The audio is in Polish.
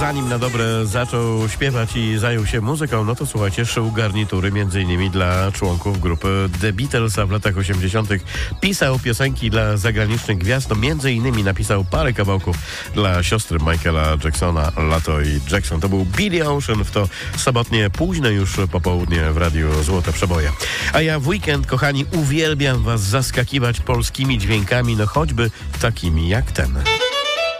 zanim na dobre zaczął śpiewać i zajął się muzyką, no to słuchajcie, szył garnitury m.in. dla członków grupy The Beatles, a w latach 80. pisał piosenki dla zagranicznych gwiazd, no m.in. napisał parę kawałków dla siostry Michaela Jacksona, Lato i Jackson. To był Billy Ocean w to sobotnie, późne już popołudnie w Radiu Złote Przeboje. A ja w weekend, kochani, uwielbiam was zaskakiwać polskimi dźwiękami, no choćby takimi jak ten.